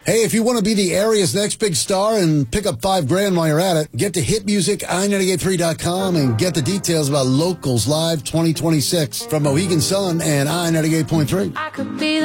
Hey, if you want to be the area's next big star and pick up $5,000 while you're at it, get to hitmusici983.com and get the details about Locals Live 2026 from Mohegan Sun and I-98.3. I could be